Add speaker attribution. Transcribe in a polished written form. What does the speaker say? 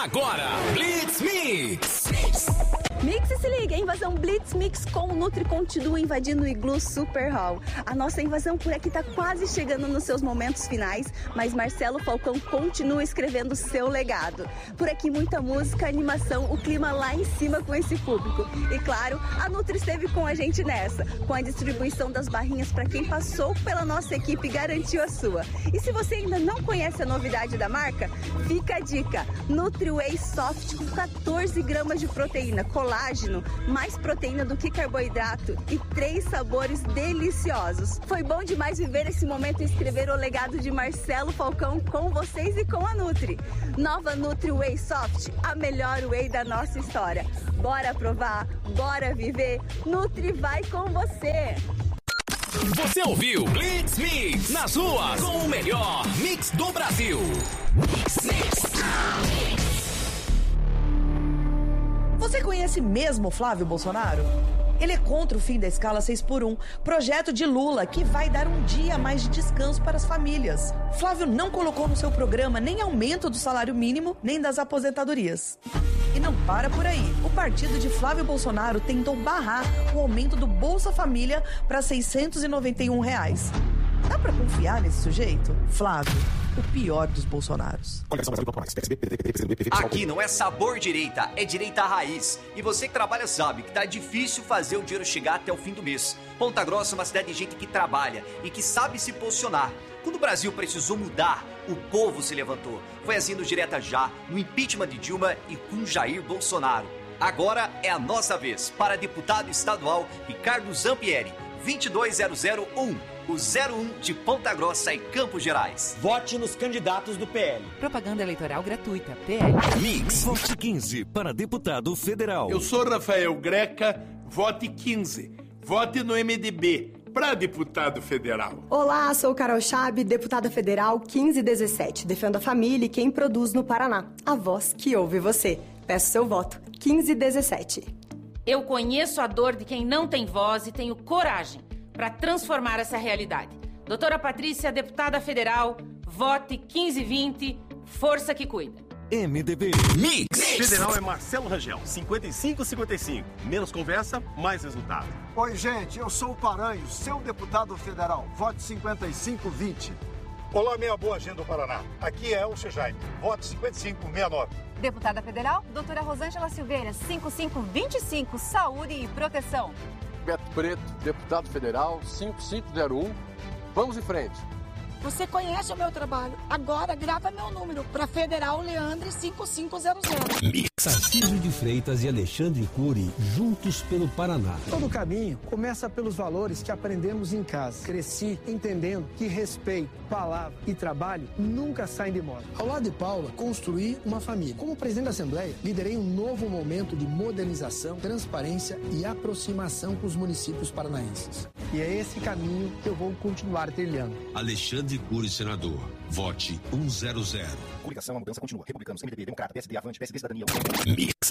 Speaker 1: Agora, Blitz Mix.
Speaker 2: Mix, se liga, a invasão Blitz Mix com o Nutri continua invadindo o Iglu Super Hall. A nossa invasão por aqui tá quase chegando nos seus momentos finais, mas Marcelo Falcão continua escrevendo seu legado. Por aqui muita música, animação, o clima lá em cima com esse público. E claro, a Nutri esteve com a gente nessa, com a distribuição das barrinhas para quem passou pela nossa equipe e garantiu a sua. E se você ainda não conhece a novidade da marca, fica a dica, Nutri Whey Soft com 14 gramas de proteína, colágeno, mais proteína do que carboidrato e 3 sabores deliciosos. Foi bom demais viver esse momento e escrever o legado de Marcelo Falcão com vocês e com a Nutri. Nova Nutri Whey Soft, a melhor whey da nossa história. Bora provar, bora viver, Nutri vai com você!
Speaker 1: Você ouviu Blitz Mix nas ruas com o melhor mix do Brasil.
Speaker 3: Você conhece mesmo Flávio Bolsonaro? Ele é contra o fim da escala 6x1, projeto de Lula que vai dar um dia a mais de descanso para as famílias. Flávio não colocou no seu programa nem aumento do salário mínimo, nem das aposentadorias. E não para por aí. O partido de Flávio Bolsonaro tentou barrar o aumento do Bolsa Família para R$ 691. Dá pra confiar nesse sujeito? Flávio, o pior dos Bolsonaros.
Speaker 4: Aqui não é sabor direita, é direita raiz. E você que trabalha sabe que tá difícil fazer o dinheiro chegar até o fim do mês. Ponta Grossa é uma cidade de gente que trabalha e que sabe se posicionar. Quando o Brasil precisou mudar, o povo se levantou. Foi assim no Direta Já, no impeachment de Dilma e com Jair Bolsonaro. Agora é a nossa vez. Para deputado estadual Ricardo Zampieri, 22001. O 01 de Ponta Grossa e Campos Gerais.
Speaker 5: Vote nos candidatos do PL.
Speaker 6: Propaganda eleitoral gratuita. PL.
Speaker 1: Mix. Vote 15 para deputado federal.
Speaker 7: Eu sou Rafael Greca, vote 15. Vote no MDB para deputado federal.
Speaker 8: Olá, sou Carol Chab, deputada federal 1517. Defendo a família e quem produz no Paraná. A voz que ouve você. Peço seu voto. 1517.
Speaker 6: Eu conheço a dor de quem não tem voz e tenho coragem para transformar essa realidade. Doutora Patrícia, deputada federal, vote 1520, força que cuida.
Speaker 1: MDB. Mix.
Speaker 9: Federal é Marcelo Rangel, 55-55. Menos conversa, mais resultado.
Speaker 10: Oi, gente, eu sou o Paranho, seu deputado federal. Vote 5520.
Speaker 11: Olá, minha boa gente do Paraná. Aqui é o Jaime. Vote 5569.
Speaker 12: Deputada federal, doutora Rosângela Silveira, 5525, saúde e proteção.
Speaker 13: Beto Preto, deputado federal, 5501. Vamos em frente.
Speaker 14: Você conhece o meu trabalho. Agora grava meu número para Federal Leandre 5500.
Speaker 15: Tarcísio de Freitas e Alexandre Cury, juntos pelo Paraná.
Speaker 16: Todo caminho começa pelos valores que aprendemos em casa. Cresci entendendo que respeito, palavra e trabalho nunca saem de moda. Ao lado de Paula, construí uma família. Como presidente da Assembleia, liderei um novo momento de modernização, transparência e aproximação com os municípios paranaenses. E é esse caminho que eu vou continuar trilhando.
Speaker 15: Alexandre Cury, senador. Vote 100.
Speaker 17: Coligação, a mudança continua. Republicanos, MDB, Democrata, PSD, Avante, PSD, Cidadania.
Speaker 1: Mix.